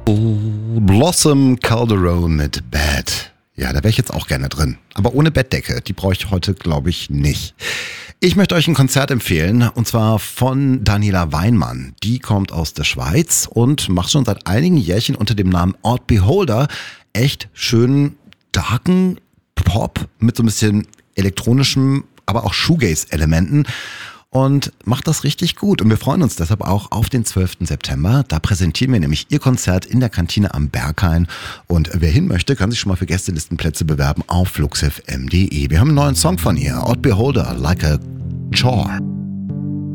Blossom Calderone mit Bad. Ja, da wäre ich jetzt auch gerne drin. Aber ohne Bettdecke. Die brauche ich heute, glaube ich, nicht. Ich möchte euch ein Konzert empfehlen, und zwar von Daniela Weinmann. Die kommt aus der Schweiz und macht schon seit einigen Jährchen unter dem Namen Odd Beholder echt schönen, darken Pop mit so ein bisschen elektronischem, aber auch Shoegaze-Elementen. Und macht das richtig gut. Und wir freuen uns deshalb auch auf den 12. September. Da präsentieren wir nämlich ihr Konzert in der Kantine am Berghain. Und wer hin möchte, kann sich schon mal für Gästelistenplätze bewerben auf fluxfm.de. Wir haben einen neuen Song von ihr. Odd Beholder, Like a Chore.